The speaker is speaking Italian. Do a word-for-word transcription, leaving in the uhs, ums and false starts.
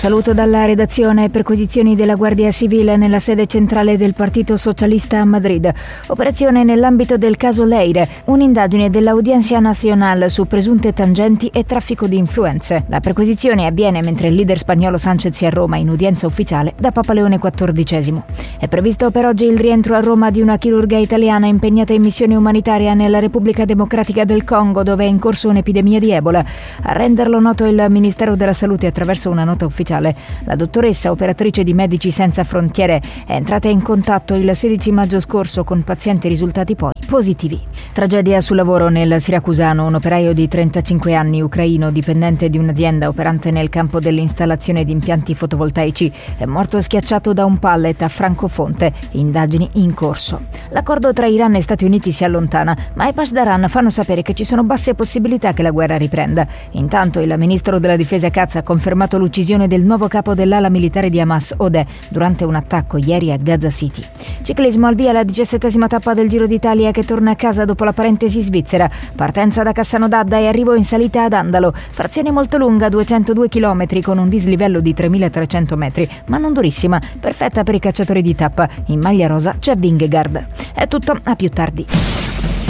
saluto dalla redazione. Perquisizioni della Guardia Civile nella sede centrale del Partito Socialista a Madrid. Operazione nell'ambito del caso Leire, un'indagine dell'Audiencia Nacional su presunte tangenti e traffico di influenze. La perquisizione avviene mentre il leader spagnolo Sánchez è a Roma in udienza ufficiale da Papa Leone quattordicesimo. È previsto per oggi il rientro a Roma di una chirurga italiana impegnata in missione umanitaria nella Repubblica Democratica del Congo, dove è in corso un'epidemia di Ebola. A renderlo noto il Ministero della Salute attraverso una nota ufficiale. La dottoressa, operatrice di Medici Senza Frontiere, è entrata in contatto il sedici maggio scorso con pazienti risultati poi positivi. Tragedia sul lavoro nel Siracusano. Un operaio di trentacinque anni, ucraino, dipendente di un'azienda operante nel campo dell'installazione di impianti fotovoltaici, è morto schiacciato da un pallet a Francofonte. Indagini in corso. L'accordo tra Iran e Stati Uniti si allontana, ma i Pasdaran fanno sapere che ci sono basse possibilità che la guerra riprenda. Intanto il ministro della difesa Katz ha confermato l'uccisione del nuovo capo dell'ala militare di Hamas, Odeh, durante un attacco ieri a Gaza City. Ciclismo, al via la diciassettesima tappa del Giro d'Italia che torna a casa dopo la parentesi svizzera. Partenza da Cassano d'Adda e arrivo in salita ad Andalo. Frazione molto lunga, duecentodue chilometri, con un dislivello di tremilatrecento metri, ma non durissima, perfetta per i cacciatori di tappa. In maglia rosa c'è Vingegaard. È tutto, a più tardi.